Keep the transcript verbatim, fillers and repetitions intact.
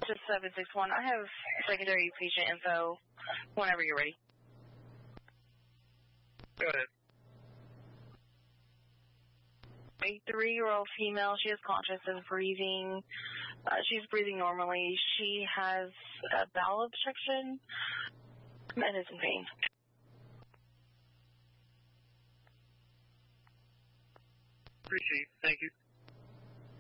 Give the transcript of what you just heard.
to seven six one. I have secondary patient info whenever you're ready. Go ahead. A three-year-old female. She is conscious and breathing. Uh, she's breathing normally. She has a bowel obstruction and is in pain. Appreciate it. Thank you.